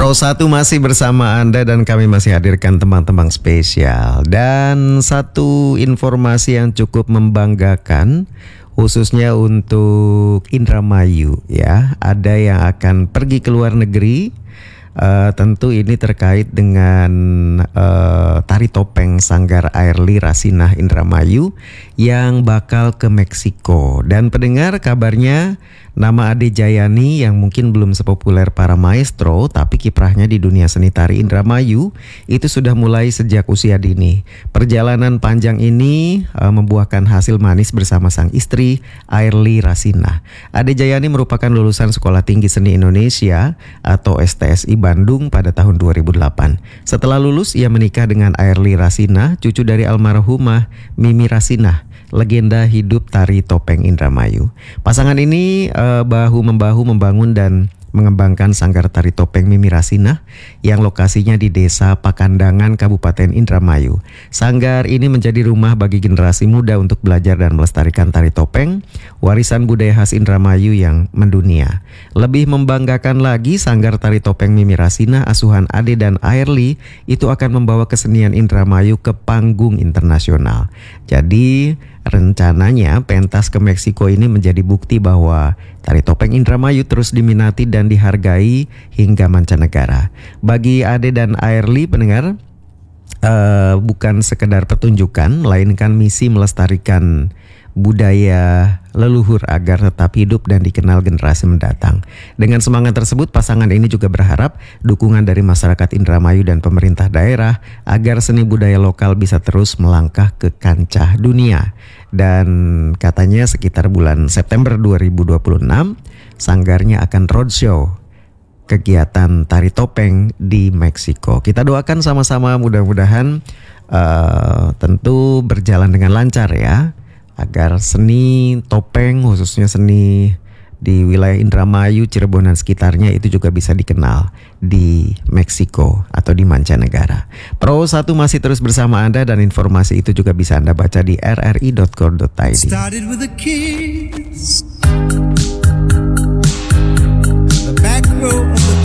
Pro 1 masih bersama Anda dan kami masih hadirkan teman-teman spesial. Dan satu informasi yang cukup membanggakan khususnya untuk Indramayu ya. Ada yang akan pergi ke luar negeri. Tentu ini terkait dengan tari topeng Sanggar Airly Rasinah Indramayu yang bakal ke Meksiko. Dan pendengar, kabarnya nama Ade Jayani yang mungkin belum sepopuler para maestro, tapi kiprahnya di dunia seni tari Indramayu itu sudah mulai sejak usia dini. Perjalanan panjang ini membuahkan hasil manis bersama sang istri Airly Rasinah. Ade Jayani merupakan lulusan Sekolah Tinggi Seni Indonesia atau STSI Bandung pada tahun 2008. Setelah lulus, ia menikah dengan Airly Rasinah, cucu dari almarhumah Mimi Rasinah, legenda hidup tari topeng Indramayu. Pasangan ini bahu-membahu membangun dan mengembangkan Sanggar Tari Topeng Mimi Rasinah yang lokasinya di Desa Pakandangan, Kabupaten Indramayu. Sanggar ini menjadi rumah bagi generasi muda untuk belajar dan melestarikan tari topeng, warisan budaya khas Indramayu yang mendunia. Lebih membanggakan lagi, Sanggar Tari Topeng Mimi Rasinah asuhan Ade dan Airly itu akan membawa kesenian Indramayu ke panggung internasional. Jadi rencananya pentas ke Meksiko ini menjadi bukti bahwa tari topeng Indramayu terus diminati dan dihargai hingga mancanegara. Bagi Ade dan Airly, pendengar, bukan sekedar pertunjukan, melainkan misi melestarikan budaya leluhur agar tetap hidup dan dikenal generasi mendatang. Dengan semangat tersebut, pasangan ini juga berharap dukungan dari masyarakat Indramayu dan pemerintah daerah agar seni budaya lokal bisa terus melangkah ke kancah dunia. Dan katanya sekitar bulan September 2026, sanggarnya akan roadshow kegiatan tari topeng di Meksiko. Kita doakan sama-sama, mudah-mudahan tentu berjalan dengan lancar ya, agar seni topeng, khususnya seni di wilayah Indramayu, Cirebon dan sekitarnya itu juga bisa dikenal di Meksiko atau di mancanegara. Pro 1 masih terus bersama Anda dan informasi itu juga bisa Anda baca di rri.co.id.